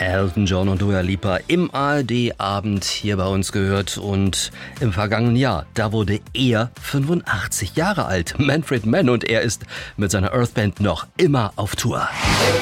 Elton John und Dua Lipa im ARD-Abend hier bei uns gehört. Und im vergangenen Jahr, da wurde er 85 Jahre alt, Manfred Mann, und er ist mit seiner Earth Band noch immer auf Tour.